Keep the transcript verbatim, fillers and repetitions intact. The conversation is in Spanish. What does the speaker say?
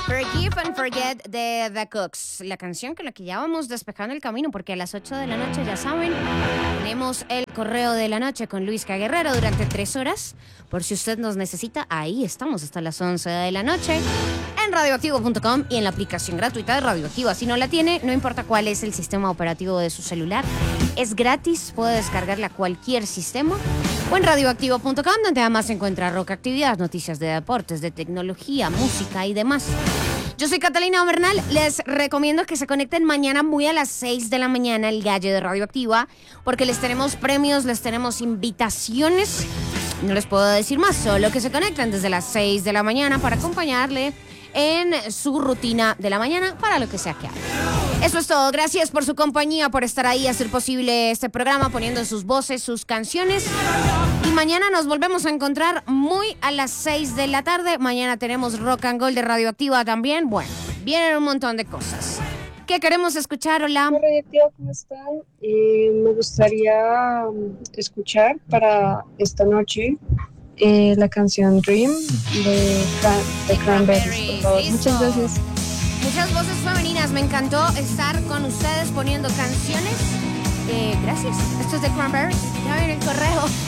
Forgive and Forget de The Cooks, la canción con la que ya vamos despejando el camino, porque a las ocho de la noche, ya saben, tenemos el correo de la noche con Luisca Guerrero durante tres horas. Por si usted nos necesita, ahí estamos hasta las once de la noche en radioactivo punto com y en la aplicación gratuita de Radioactiva. Si no la tiene, no importa cuál es el sistema operativo de su celular, es gratis, puede descargarla a cualquier sistema. O en radioactivo punto com, donde además se encuentra rock, actividad, noticias de deportes, de tecnología, música y demás. Yo soy Catalina Bernal, les recomiendo que se conecten mañana muy a las seis de la mañana el Gallo de Radioactiva, porque les tenemos premios, les tenemos invitaciones, no les puedo decir más, solo que se conecten desde las seis de la mañana para acompañarle en su rutina de la mañana para lo que sea que haga. Eso es todo, gracias por su compañía, por estar ahí, hacer posible este programa, poniendo sus voces, sus canciones. Y mañana nos volvemos a encontrar muy a las seis de la tarde. Mañana tenemos Rock and Gold de Radioactiva también. Bueno, vienen un montón de cosas. ¿Qué queremos escuchar? Hola. Hola, Radioactiva, ¿cómo están? Eh, me gustaría um, escuchar para esta noche eh, la canción Dream de, Cran- de Cranberries, por favor. Muchas gracias. Muchas voces femeninas, me encantó estar con ustedes poniendo canciones. Eh, gracias. Esto es de Cranberries. Ya viene el correo.